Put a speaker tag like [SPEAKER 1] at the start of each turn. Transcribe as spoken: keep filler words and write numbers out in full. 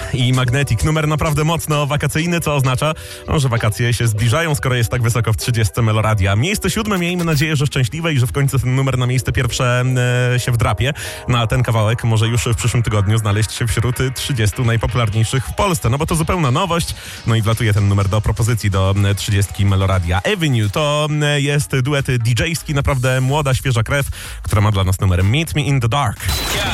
[SPEAKER 1] i Magnetic. Numer naprawdę mocno wakacyjny, co oznacza, no, że wakacje się zbliżają, skoro jest tak wysoko w trzydziestce Meloradia. Miejsce siódme, miejmy nadzieję, że szczęśliwe i że w końcu ten numer na miejsce pierwsze e, się wdrapie. No a ten kawałek może już w przyszłym tygodniu znaleźć się wśród trzydziestu najpopularniejszych w Polsce. No bo to zupełna nowość. No i wlatuje ten numer do propozycji do trzydziestki Meloradia. Avenue to jest duet didżejski, naprawdę młoda, świeża krew, która ma dla nas numer Meet Me in the Dark.